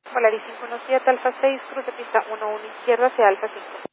Volaris 517, Alfa 6, cruce pista 11 izquierda hacia Alfa 5.